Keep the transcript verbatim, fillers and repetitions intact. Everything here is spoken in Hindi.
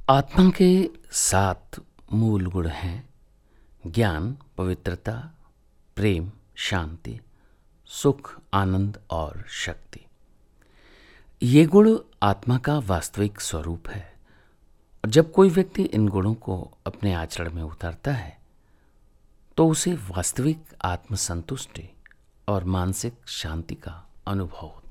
आत्मा के सात मूल गुण हैं: ज्ञान, पवित्रता, प्रेम, शांति, सुख, आनंद और शक्ति। ये गुण आत्मा का वास्तविक स्वरूप है और जब कोई व्यक्ति इन गुणों को अपने आचरण में उतारता है तो उसे वास्तविक आत्मसंतुष्टि और मानसिक शांति का अनुभव होता है।